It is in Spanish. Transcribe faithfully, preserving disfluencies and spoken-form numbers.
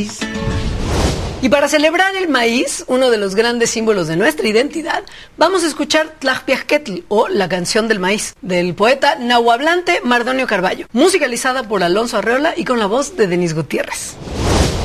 maíz. Y para celebrar el maíz, uno de los grandes símbolos de nuestra identidad, vamos a escuchar Tlajpiajquetl, o La canción del maíz, del poeta nahuablante Mardonio Carballo, musicalizada por Alonso Arreola y con la voz de Denis Gutiérrez.